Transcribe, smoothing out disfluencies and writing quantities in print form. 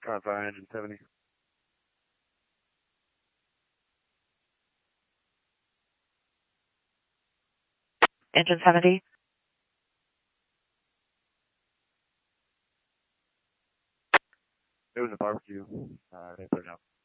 Fire engine 70. Engine 70. It was a barbecue. They put it out.